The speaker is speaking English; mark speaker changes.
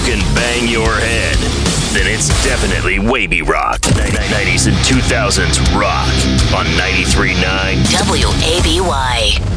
Speaker 1: can bang your head, then it's definitely Wavy Rock. 90s and 2000s rock on 93.9
Speaker 2: WABY.